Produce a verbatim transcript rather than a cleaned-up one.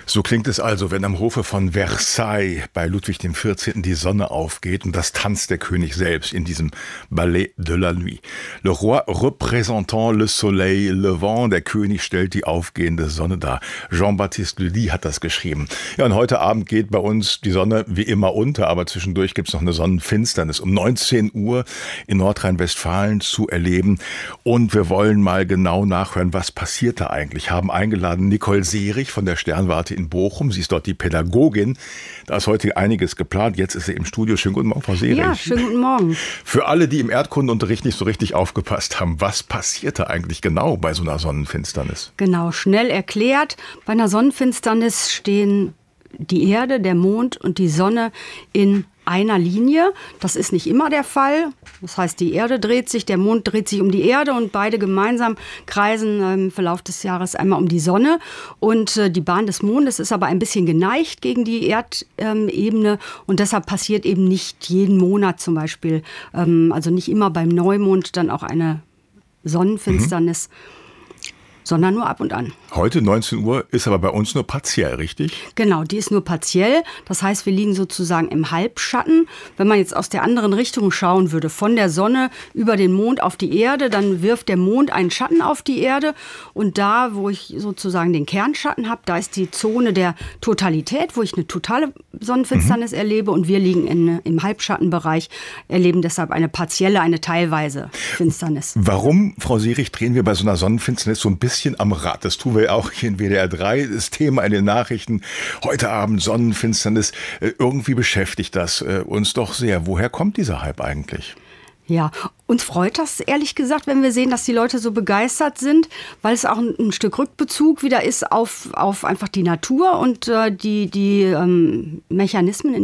So klingt es also, wenn am Hofe von Versailles bei Ludwig dem vierzehnten die Sonne aufgeht und das tanzt der König selbst in diesem Ballet de la Nuit. Le roi représentant le soleil levant, der König stellt die aufgehende Sonne dar. Jean-Baptiste Lully hat das geschrieben. Ja, und heute Abend geht bei uns die Sonne wie immer unter, aber zwischendurch gibt es noch eine Sonnenfinsternis um neunzehn Uhr in Nordrhein-Westfalen zu erleben. Und wir wollen mal genau nachhören, was passiert da eigentlich. Haben eingeladen Nicole Seerich von der Sternwarte in Bochum. Sie ist dort die Pädagogin. Da ist heute einiges geplant. Jetzt ist sie im Studio. Schönen guten Morgen, Frau Seerich. Ja, schönen guten Morgen. Für alle, die im Erdkundeunterricht nicht so richtig aufgepasst haben, was passiert da eigentlich genau bei so einer Sonnenfinsternis? Genau, schnell erklärt. Bei einer Sonnenfinsternis stehen die Erde, der Mond und die Sonne in einer Linie. Das ist nicht immer der Fall. Das heißt, die Erde dreht sich, der Mond dreht sich um die Erde und beide gemeinsam kreisen im Verlauf des Jahres einmal um die Sonne. Und äh, die Bahn des Mondes ist aber ein bisschen geneigt gegen die Erdebene und deshalb passiert eben nicht jeden Monat zum Beispiel, ähm, also nicht immer beim Neumond dann auch eine Sonnenfinsternis. Mhm. Sondern nur ab und an. Heute neunzehn Uhr ist aber bei uns nur partiell, richtig? Genau, die ist nur partiell. Das heißt, wir liegen sozusagen im Halbschatten. Wenn man jetzt aus der anderen Richtung schauen würde, von der Sonne über den Mond auf die Erde, dann wirft der Mond einen Schatten auf die Erde. Und da, wo ich sozusagen den Kernschatten habe, da ist die Zone der Totalität, wo ich eine totale Sonnenfinsternis mhm. erlebe. Und wir liegen in, im Halbschattenbereich, erleben deshalb eine partielle, eine teilweise Finsternis. Warum, Frau Seerich, drehen wir bei so einer Sonnenfinsternis so ein bisschen am Rad? Das tun wir auch hier in W D R drei. Das Thema in den Nachrichten. Heute Abend Sonnenfinsternis. Irgendwie beschäftigt das uns doch sehr. Woher kommt dieser Hype eigentlich? Ja, uns freut das ehrlich gesagt, wenn wir sehen, dass die Leute so begeistert sind, weil es auch ein, ein Stück Rückbezug wieder ist auf, auf einfach die Natur und äh, die, die ähm, Mechanismen, in